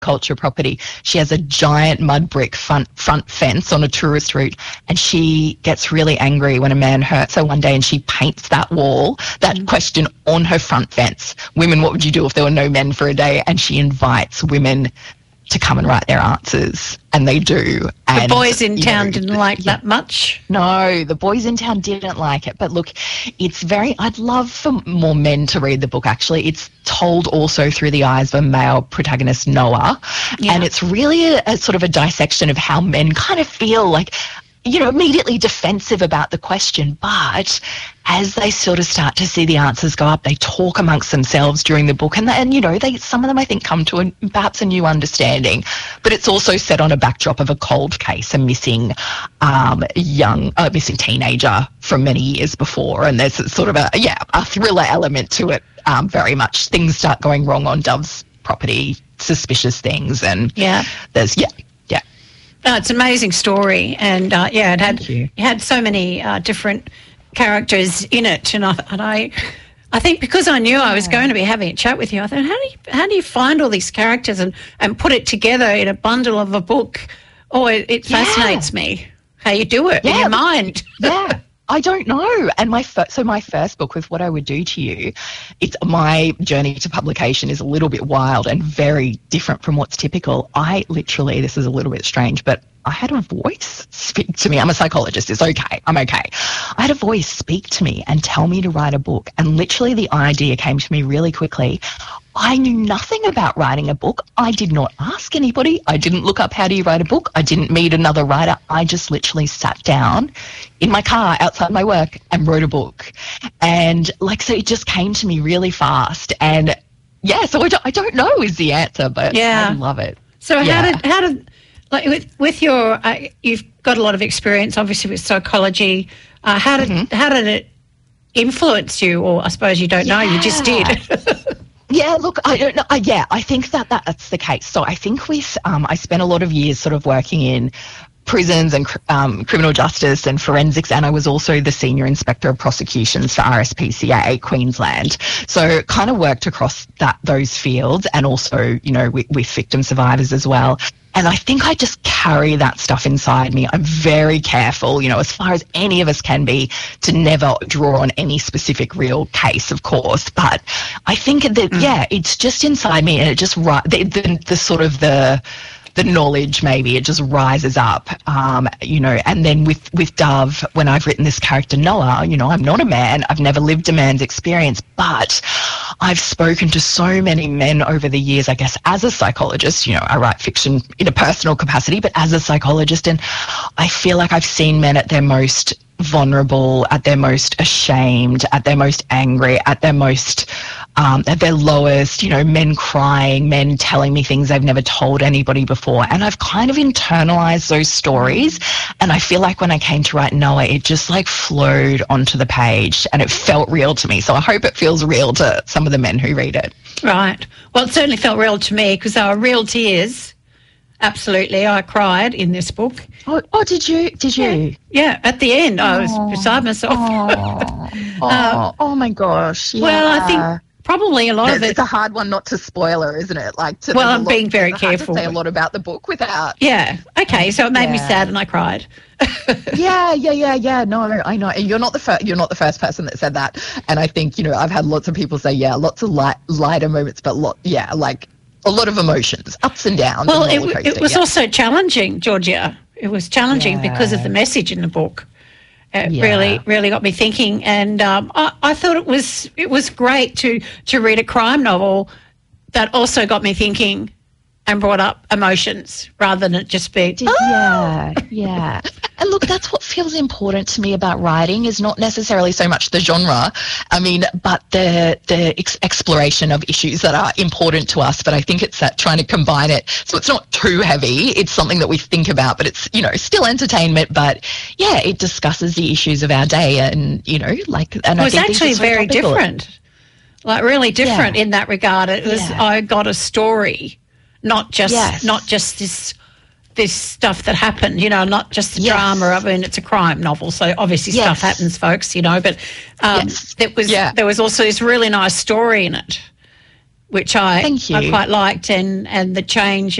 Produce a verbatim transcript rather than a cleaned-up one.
culture property. She has a giant mud brick front, front fence on a tourist route, and she gets really angry when a man hurts her one day, and she paints that wall, that mm. question on her front fence. Women, what would you do if there were no men for a day? And she invites women to come and write their answers, and they do. And the boys in town know, didn't like yeah, that much? No, the boys in town didn't like it. But look, it's very, I'd love for more men to read the book, actually. It's told also through the eyes of a male protagonist, Noah, yeah. and it's really a, a sort of a dissection of how men kind of feel like, you know, immediately defensive about the question, but as they sort of start to see the answers go up, they talk amongst themselves during the book, and, and you know, they some of them, I think, come to a, perhaps a new understanding. But it's also set on a backdrop of a cold case, a missing um, young, uh, missing teenager from many years before, and there's sort of a, yeah, a thriller element to it, um, very much. Things start going wrong on Dove's property, suspicious things, and yeah. there's, yeah, No, it's an amazing story, and uh, yeah, it had it had so many uh, different characters in it, and I, and I, I think because I knew I was going to be having a chat with you, I thought, how do you how do you find all these characters and, and put it together in a bundle of a book? Oh, it, it fascinates yeah. me how you do it yeah. in your mind. Yeah. I don't know. And my fir- so my first book, With What I Would Do to You, it's my journey to publication is a little bit wild and very different from what's typical. I literally, this is a little bit strange, but I had a voice speak to me. I'm a psychologist. It's okay. I'm okay. I had a voice speak to me and tell me to write a book. And literally the idea came to me really quickly. I knew nothing about writing a book. I did not ask anybody. I didn't look up how do you write a book. I didn't meet another writer. I just literally sat down in my car outside my work and wrote a book. And like, so it just came to me really fast. And yeah, so I don't, I don't know is the answer, but yeah. I love it. So yeah. how did, how did, like with, with your, uh, you've got a lot of experience obviously with psychology. Uh, how did, mm-hmm. how did it influence you? Or I suppose you don't yeah. know, you just did. Yeah, look, I don't know. Uh, yeah, I think that, that that's the case. So I think with, um, I spent a lot of years sort of working in prisons and um, criminal justice and forensics, and I was also the Senior Inspector of Prosecutions for R S P C A Queensland. So kind of worked across that those fields, and also, you know, with, with victim survivors as well. And I think I just carry that stuff inside me. I'm very careful, you know, as far as any of us can be, to never draw on any specific real case, of course. But I think that, mm. yeah, it's just inside me, and it just, the, the, the sort of the, the knowledge, maybe it just rises up, um, you know. And then with, with Dove, when I've written this character Noah, you know, I'm not a man. I've never lived a man's experience, but I've spoken to so many men over the years, I guess, as a psychologist. You know, I write fiction in a personal capacity, but as a psychologist, and I feel like I've seen men at their most vulnerable, at their most ashamed, at their most angry, at their most, um, at their lowest, you know, men crying, men telling me things they've never told anybody before. And I've kind of internalized those stories. And I feel like when I came to write Noah, it just like flowed onto the page and it felt real to me. So I hope it feels real to some of the men who read it. Right. Well, it certainly felt real to me because they were real tears. Absolutely. I cried in this book. Oh, oh did you? Did you? Yeah, yeah, at the end, oh. I was beside myself. Oh, oh, uh, oh my gosh. Yeah. Well, I think probably a lot it's, of it. It's a hard one not to spoiler, isn't it? Like, to well, I'm lot, being very it's careful. Hard to say a lot about the book without. Yeah. Okay. So it made yeah. me sad, and I cried. yeah, yeah, yeah, yeah. No, I know. You're not the first. You're not the first person that said that. And I think, you know, I've had lots of people say, yeah, lots of light, lighter moments, but lot, yeah, like. A lot of emotions, ups and downs. Well, and it, it was yeah. also challenging, Georgia. It was challenging yeah. because of the message in the book. It yeah. really, really got me thinking, and um, I, I thought it was it was great to to read a crime novel that also got me thinking and brought up emotions rather than it just be. Oh! Yeah, yeah. And look, that's what feels important to me about writing is not necessarily so much the genre, I mean, but the the ex- exploration of issues that are important to us. But I think it's that trying to combine it so it's not too heavy. It's something that we think about, but it's, you know, still entertainment. But yeah, it discusses the issues of our day, and you know, like, and it was I think actually so very topical. different, like really different yeah. in that regard. It was yeah. I got a story, not just yes. not just this. this stuff that happened, you know, not just the yes. drama. I mean, it's a crime novel, so obviously yes. stuff happens, folks, you know, but um, yes. it was, yeah. there was also this really nice story in it, which I, Thank you. I quite liked, and, and the change